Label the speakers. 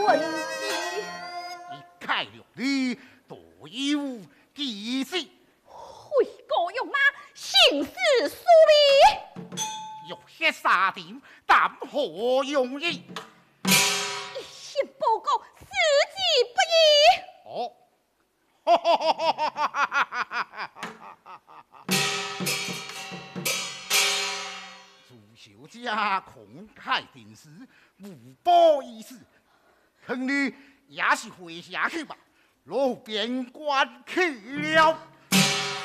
Speaker 1: 问题。
Speaker 2: 一概了你多有记性。
Speaker 1: 回国用马，行事疏离。
Speaker 2: 欲血沙场，但何容易？
Speaker 1: 一心报告，事迹不易。
Speaker 2: 哦，朱小姐慷慨定时，无补于事，看你也是回下去吧，路边关去了。